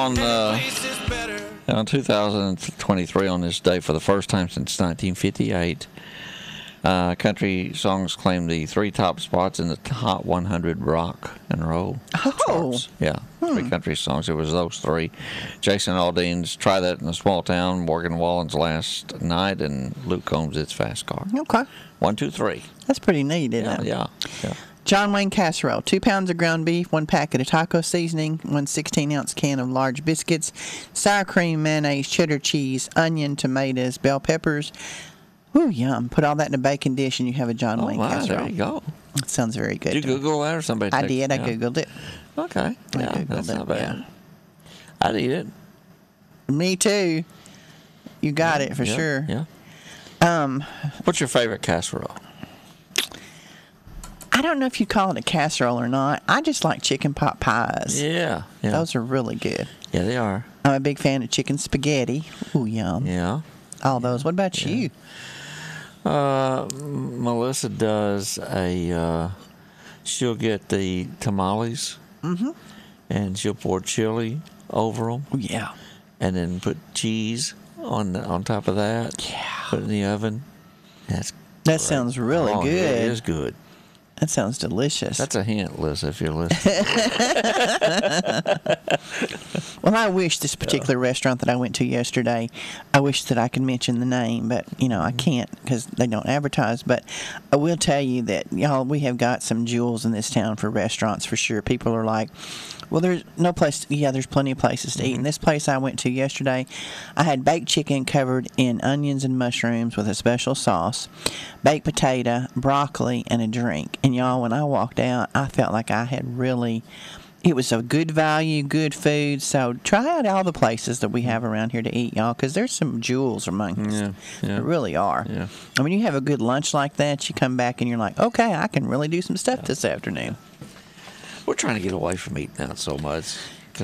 on 2023, on this day, for the first time since 1958, country songs claim the 3 top spots in the Hot 100 rock and roll charts. Yeah, 3 country songs. It was those 3. Jason Aldean's "Try That in a Small Town," Morgan Wallen's "Last Night," and Luke Combs' "It's Fast Car." Okay. 1, 2, 3. That's pretty neat, isn't it? Yeah. John Wayne casserole, 2 pounds of ground beef, 1 packet of taco seasoning, 1 16-ounce can of large biscuits, sour cream, mayonnaise, cheddar cheese, onion, tomatoes, bell peppers. Ooh, yum. Put all that in a baking dish and you have a John Wayne casserole. There you go. That sounds very good. Did you Google that or somebody? I did. I Googled it. Okay. Yeah, that's not bad. I'd eat it. Me too. You got it for sure. Yeah. What's your favorite casserole? I don't know if you call it a casserole or not. I just like chicken pot pies. Yeah. Those are really good. Yeah, they are. I'm a big fan of chicken spaghetti. Ooh, yum. Yeah. All those. What about you? Melissa does she'll get the tamales, and she'll pour chili over them. Oh, yeah. And then put cheese on top of that. Yeah. Put it in the oven. That sounds really good. Yeah, it is good. That sounds delicious. That's a hint, Liz, if you're listening. Well, I wish this particular restaurant that I went to yesterday, I wish that I could mention the name, but, I can't because they don't advertise. But I will tell you that, y'all, we have got some jewels in this town for restaurants for sure. People are like, well, there's no place. There's plenty of places to eat. And this place I went to yesterday, I had baked chicken covered in onions and mushrooms with a special sauce, baked potato, broccoli, and a drink. And y'all, when I walked out, I felt like I had really. It was a good value, good food. So try out all the places that we have around here to eat, y'all, because there's some jewels among us. Yeah. There really are. Yeah. And when you have a good lunch like that, you come back and you're like, okay, I can really do some stuff this afternoon. We're trying to get away from eating out so much.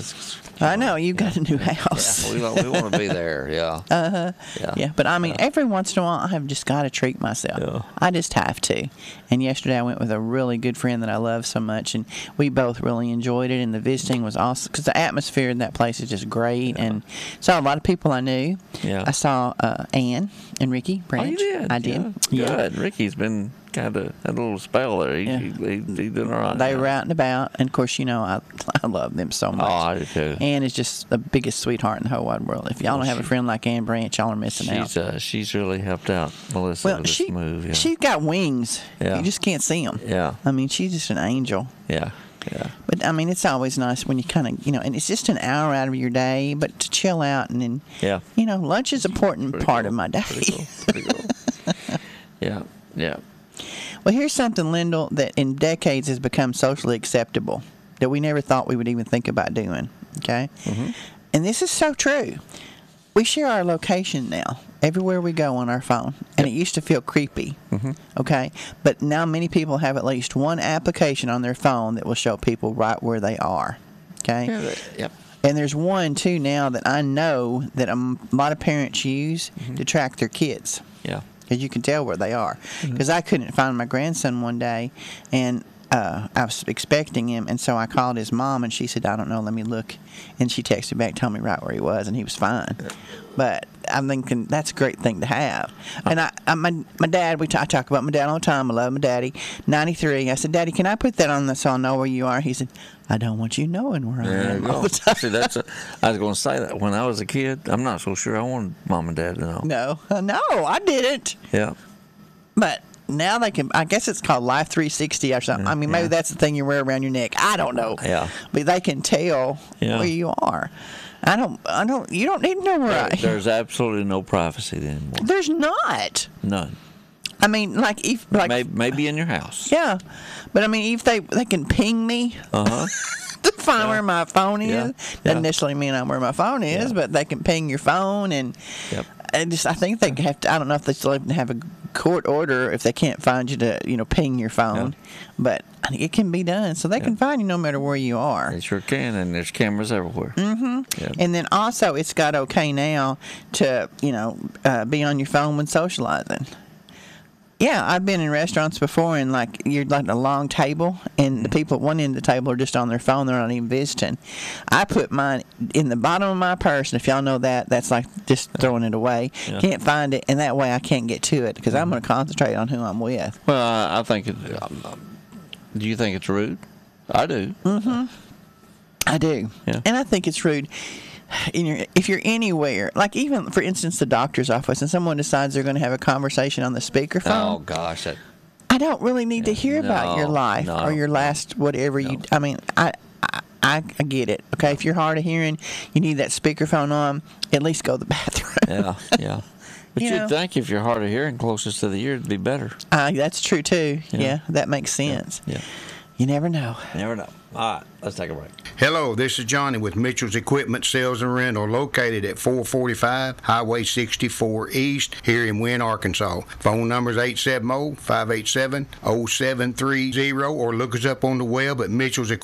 I know, you got a new house. Yeah, we want to be there, yeah. Yeah, but I mean, every once in a while, I have just got to treat myself. Yeah. I just have to. And yesterday, I went with a really good friend that I love so much, and we both really enjoyed it, and the visiting was awesome, because the atmosphere in that place is just great, and saw a lot of people I knew. Yeah. I saw Ann and Ricky Branch. Oh, you did? I did. Yeah. Good. Ricky's been kind of had a little spell there. He's doing all right. They were out and about, and of course, I love them so much. Oh, I do too. Ann is just the biggest sweetheart in the whole wide world. If y'all don't have a friend like Ann Branch, y'all are missing out. She's really helped out Melissa with this move. Yeah. She's got wings. Yeah. You just can't see them. Yeah. I mean, she's just an angel. Yeah. Yeah. But I mean, it's always nice when you kind of, and it's just an hour out of your day, but to chill out and then, lunch is an important part of my day. Pretty cool. Yeah. Yeah. Well, here's something, Lyndall, that in decades has become socially acceptable that we never thought we would even think about doing. Okay? Mm-hmm. And this is so true. We share our location now everywhere we go on our phone, and it used to feel creepy. Mm-hmm. Okay? But now many people have at least one application on their phone that will show people right where they are. Okay? Yep. And there's one, too, now that I know that a lot of parents use to track their kids. Yeah. Because you can tell where they are. Because I couldn't find my grandson one day, and I was expecting him, and so I called his mom, and she said, I don't know, let me look. And she texted me back, told me right where he was, and he was fine. But I'm thinking that's a great thing to have. And my dad, I talk about my dad all the time. I love my daddy. 93. I said, Daddy, can I put that on so I'll know where you are? He said, I don't want you knowing where I am all the time. See, I was going to say that when I was a kid, I'm not so sure I wanted mom and dad to know. No, I didn't. Yeah. But now they can, I guess it's called Life 360 or something. I mean, maybe that's the thing you wear around your neck. I don't know. Yeah. But they can tell where you are. You don't need to know where I am. There's absolutely no privacy anymore. There's not. None. I mean, maybe in your house. Yeah. But I mean, if they can ping me. To find where my phone is. Doesn't necessarily mean I'm where my phone is, but they can ping your phone, and I think they have to. I don't know if they still have a court order if they can't find you to ping your phone, but it can be done, so they can find you no matter where you are. They sure can, and there's cameras everywhere. Mm-hmm. Yep. And then also, it's got okay now to be on your phone when socializing. Yeah, I've been in restaurants before, and like you're like a long table, and the people at one end of the table are just on their phone; they're not even visiting. I put mine in the bottom of my purse, and if y'all know that, that's like just throwing it away. Yeah. Can't find it, and that way I can't get to it because I'm going to concentrate on who I'm with. Well, I think. Do you think it's rude? I do. Mm-hmm. I do, Yeah. and I think it's rude. If you're anywhere, like even for instance the doctor's office, and someone decides they're going to have a conversation on the speakerphone. Oh gosh, I don't really need to hear about your life or your last whatever you. I mean, I get it. Okay, if you're hard of hearing, you need that speakerphone on. At least go to the bathroom. yeah. But You you'd know. think if you're hard of hearing, closest to the ear, it'd be better. That's true too. Yeah. Yeah, that makes sense. Yeah. You never know. Never know. All right, let's take a break. Hello, this is Johnny with Mitchell's Equipment Sales and Rental, located at 445 Highway 64 East here in Wynne, Arkansas. Phone number is 870-587-0730, or look us up on the web at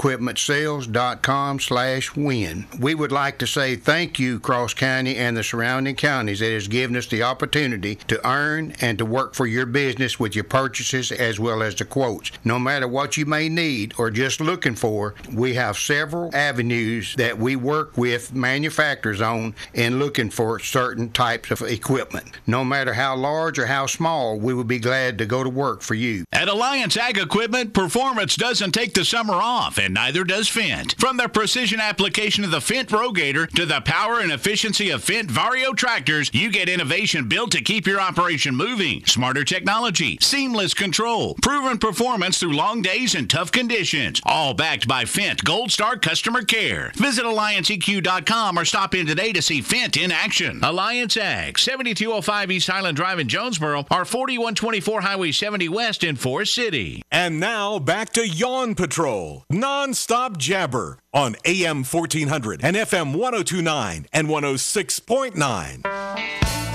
mitchellsequipmentsales.com/win. We would like to say thank you, Cross County and the surrounding counties, that has given us the opportunity to earn and to work for your business with your purchases as well as the quotes. No matter what you may need or just looking for, we have several avenues that we work with manufacturers on in looking for certain types of equipment. No matter how large or how small, we would be glad to go to work for you. At Alliance Ag Equipment, performance doesn't take the summer off, and neither does Fendt. From the precision application of the Fendt Rogator to the power and efficiency of Fendt Vario tractors, you get innovation built to keep your operation moving. Smarter technology, seamless control, proven performance through long days and tough conditions. All backed by Fendt Gold Star customer care. Visit AllianceEQ.com or stop in today to see Fendt in action. Alliance Ag, 7205 East Highland Drive in Jonesboro, or 4124 Highway 70 West in Forest City. And now back to Yawn Patrol, non-stop jabber on AM 1400 and FM 1029 and 106.9.